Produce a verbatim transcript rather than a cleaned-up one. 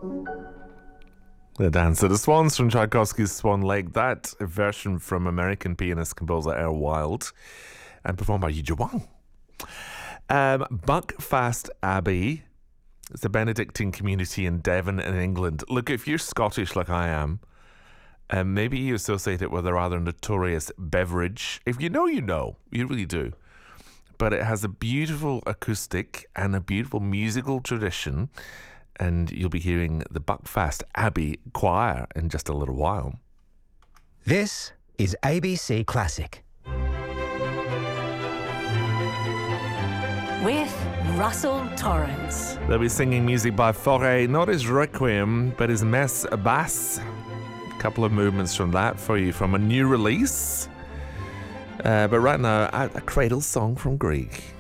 The Dance of the Swans from Tchaikovsky's Swan Lake. That a version from American pianist-composer Earl Wild and performed by Yu Wang. Um, Buckfast Abbey. It's a Benedictine community in Devon in England. Look, if you're Scottish like I am, um, maybe you associate it with a rather notorious beverage. If you know, you know. You really do. But it has a beautiful acoustic and a beautiful musical tradition. And you'll be hearing the Buckfast Abbey Choir in just a little while. This is A B C Classic. With Russell Torrance. They'll be singing music by Fauré, not his Requiem, but his Messe Basse. A couple of movements from that for you from a new release. Uh, but right now, a, a cradle song from Grieg.